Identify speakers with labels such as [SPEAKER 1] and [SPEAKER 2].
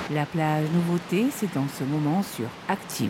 [SPEAKER 1] La plage nouveauté, c'est en ce moment sur Active.